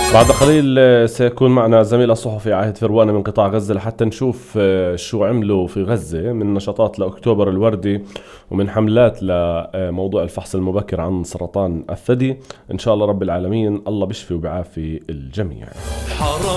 بعد قليل سيكون معنا زميل الصحفي عاهد فروانة من قطاع غزة لحتى نشوف شو عملوا في غزة من نشاطات لأكتوبر الوردي ومن حملات لموضوع الفحص المبكر عن سرطان الثدي. إن شاء الله رب العالمين الله بيشفي وبيعافي الجميع.